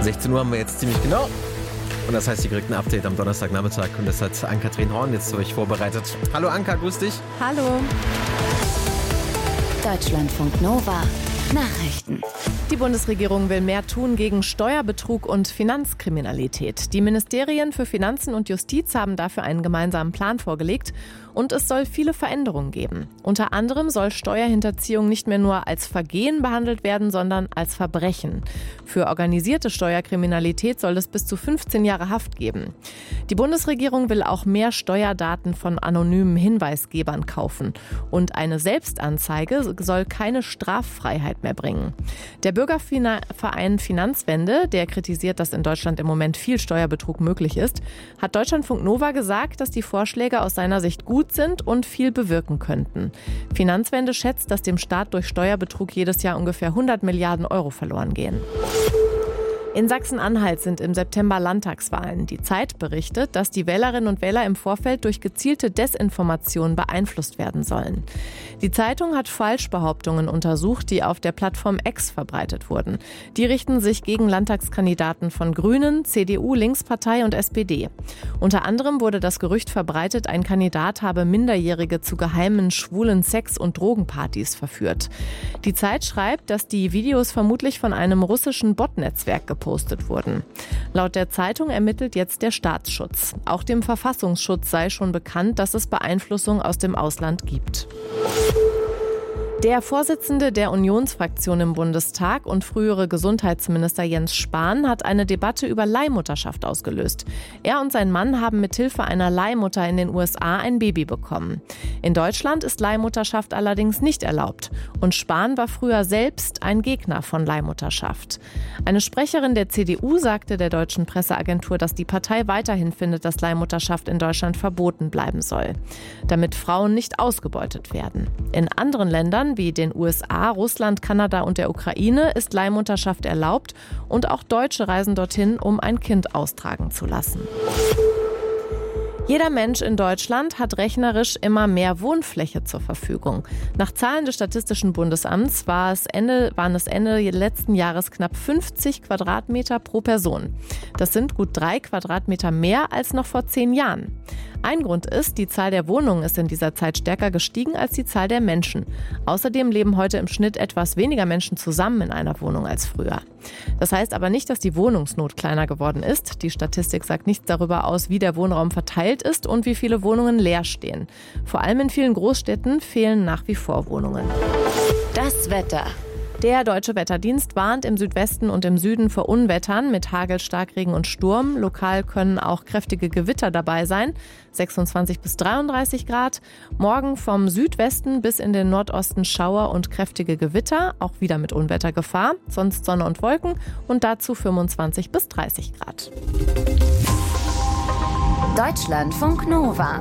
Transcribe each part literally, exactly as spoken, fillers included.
sechzehn Uhr haben wir jetzt ziemlich genau. Und das heißt, ihr kriegt ein Update am Donnerstagnachmittag. Und das hat Ann-Kathrin Horn jetzt für euch vorbereitet. Hallo Anka, grüß dich. Hallo. Deutschlandfunk Nova. Nachrichten. Die Bundesregierung will mehr tun gegen Steuerbetrug und Finanzkriminalität. Die Ministerien für Finanzen und Justiz haben dafür einen gemeinsamen Plan vorgelegt. Und es soll viele Veränderungen geben. Unter anderem soll Steuerhinterziehung nicht mehr nur als Vergehen behandelt werden, sondern als Verbrechen. Für organisierte Steuerkriminalität soll es bis zu fünfzehn Jahre Haft geben. Die Bundesregierung will auch mehr Steuerdaten von anonymen Hinweisgebern kaufen. Und eine Selbstanzeige soll keine Straffreiheit mehr bringen. Der Bürgerverein Finanzwende, der kritisiert, dass in Deutschland im Moment viel Steuerbetrug möglich ist, hat Deutschlandfunk Nova gesagt, dass die Vorschläge aus seiner Sicht gut sind und viel bewirken könnten. Finanzwende schätzt, dass dem Staat durch Steuerbetrug jedes Jahr ungefähr hundert Milliarden Euro verloren gehen. In Sachsen-Anhalt sind im September Landtagswahlen. Die Zeit berichtet, dass die Wählerinnen und Wähler im Vorfeld durch gezielte Desinformation beeinflusst werden sollen. Die Zeitung hat Falschbehauptungen untersucht, die auf der Plattform X verbreitet wurden. Die richten sich gegen Landtagskandidaten von Grünen, C D U, Linkspartei und S P D. Unter anderem wurde das Gerücht verbreitet, ein Kandidat habe Minderjährige zu geheimen schwulen Sex- und Drogenpartys verführt. Die Zeit schreibt, dass die Videos vermutlich von einem russischen Botnetzwerk gepostet wurden. Laut der Zeitung ermittelt jetzt der Staatsschutz. Auch dem Verfassungsschutz sei schon bekannt, dass es Beeinflussung aus dem Ausland gibt. Der Vorsitzende der Unionsfraktion im Bundestag und frühere Gesundheitsminister Jens Spahn hat eine Debatte über Leihmutterschaft ausgelöst. Er und sein Mann haben mithilfe einer Leihmutter in den U S A ein Baby bekommen. In Deutschland ist Leihmutterschaft allerdings nicht erlaubt. Und Spahn war früher selbst ein Gegner von Leihmutterschaft. Eine Sprecherin der C D U sagte der deutschen Presseagentur, dass die Partei weiterhin findet, dass Leihmutterschaft in Deutschland verboten bleiben soll, damit Frauen nicht ausgebeutet werden. In anderen Ländern wie den U S A, Russland, Kanada und der Ukraine ist Leihmutterschaft erlaubt und auch Deutsche reisen dorthin, um ein Kind austragen zu lassen. Jeder Mensch in Deutschland hat rechnerisch immer mehr Wohnfläche zur Verfügung. Nach Zahlen des Statistischen Bundesamts war es Ende, waren es Ende letzten Jahres knapp fünfzig Quadratmeter pro Person. Das sind gut drei Quadratmeter mehr als noch vor zehn Jahren. Ein Grund ist, die Zahl der Wohnungen ist in dieser Zeit stärker gestiegen als die Zahl der Menschen. Außerdem leben heute im Schnitt etwas weniger Menschen zusammen in einer Wohnung als früher. Das heißt aber nicht, dass die Wohnungsnot kleiner geworden ist. Die Statistik sagt nichts darüber aus, wie der Wohnraum verteilt ist und wie viele Wohnungen leer stehen. Vor allem in vielen Großstädten fehlen nach wie vor Wohnungen. Das Wetter. Der Deutsche Wetterdienst warnt im Südwesten und im Süden vor Unwettern mit Hagel, Starkregen und Sturm. Lokal können auch kräftige Gewitter dabei sein. sechsundzwanzig bis dreiunddreißig Grad. Morgen vom Südwesten bis in den Nordosten Schauer und kräftige Gewitter. Auch wieder mit Unwettergefahr. Sonst Sonne und Wolken und dazu fünfundzwanzig bis dreißig Grad. Deutschlandfunk Nova.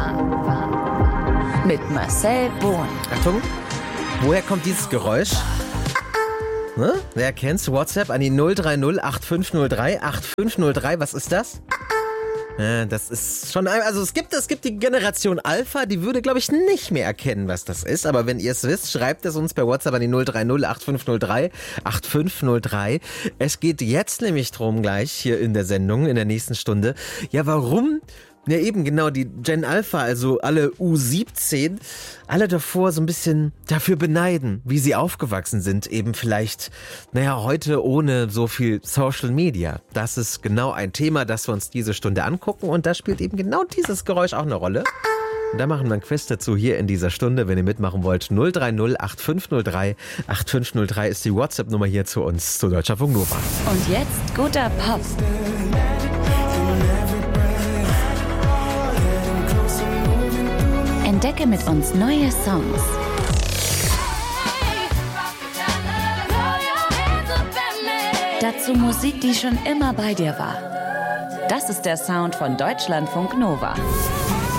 Mit Marcel Bohn. Achtung, woher kommt dieses Geräusch? Ne? Wer kennt's? WhatsApp an die null drei null acht fünf null drei acht fünf null drei. Was ist das? Ja, das ist schon, also es gibt, es gibt die Generation Alpha, die würde, glaube ich, nicht mehr erkennen, was das ist. Aber wenn ihr es wisst, schreibt es uns per WhatsApp an die null drei null acht fünf null drei acht fünf null drei. Es geht jetzt nämlich drum gleich hier in der Sendung, in der nächsten Stunde. Ja, warum? Ja, eben genau, die Gen Alpha, also alle U siebzehn, alle davor so ein bisschen dafür beneiden, wie sie aufgewachsen sind. Eben vielleicht, naja, heute ohne so viel Social Media. Das ist genau ein Thema, das wir uns diese Stunde angucken. Und da spielt eben genau dieses Geräusch auch eine Rolle. Und da machen wir ein Quiz dazu hier in dieser Stunde, wenn ihr mitmachen wollt. null drei null acht fünf null drei acht fünf null drei ist die WhatsApp-Nummer hier zu uns, zu Deutschlandfunk Nova. Und jetzt guter Pop. Entdecke mit uns neue Songs. Dazu Musik, die schon immer bei dir war. Das ist der Sound von Deutschlandfunk Nova.